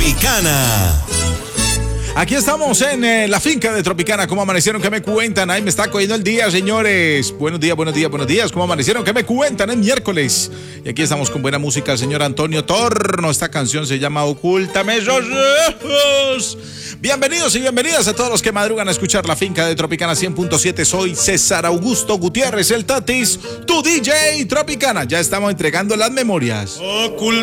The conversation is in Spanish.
Tropicana. Aquí estamos en la finca de Tropicana. ¿Cómo amanecieron? ¿Qué me cuentan? Ahí me está cogiendo el día, señores. Buenos días, buenos días, buenos días. ¿Cómo amanecieron? ¿Qué me cuentan? Es miércoles. Y aquí estamos con buena música, señor Antonio Torno. Esta canción se llama Ocúltame esos ojos. Bienvenidos y bienvenidas a todos los que madrugan a escuchar la finca de Tropicana 100.7. Soy César Augusto Gutiérrez, el Tatis, tu DJ Tropicana. Ya estamos entregando las memorias. Ocúltame